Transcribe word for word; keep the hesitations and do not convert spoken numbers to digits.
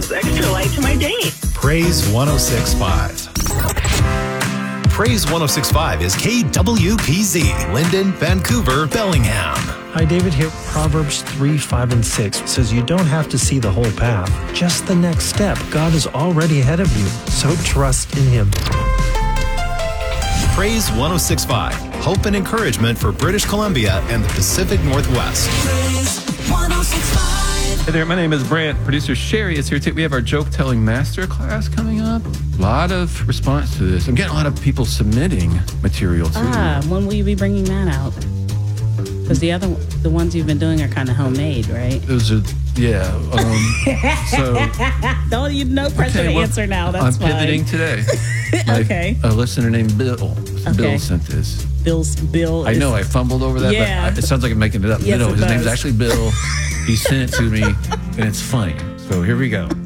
adds extra light to my day. Praise one oh six point five. Praise one oh six point five is K W P Z, Linden, Vancouver, Bellingham. Hi, David here. Proverbs three, five, and six says you don't have to see the whole path, just the next step. God is already ahead of you, so trust in Him. Praise one oh six point five, hope and encouragement for British Columbia and the Pacific Northwest. Praise one oh six point five. Hey there, my name is Brant. Producer Sherry is here today. We have our joke telling masterclass coming up. A lot of response to this. I'm getting a lot of people submitting material too. Ah, when will you be bringing that out? Because the other, the ones you've been doing are kind of homemade, right? Those are, yeah. Um, so Don't you no pressure okay, to well, answer now. That's I'm fine. pivoting today. My, Okay. A listener named Bill. Okay. Bill sent this. Bill's Bill. I is- know I fumbled over that, Yeah. but I, it sounds like I'm making it up. Yes, no, it his name's does. actually Bill. He sent it to me, and it's funny. So here we go.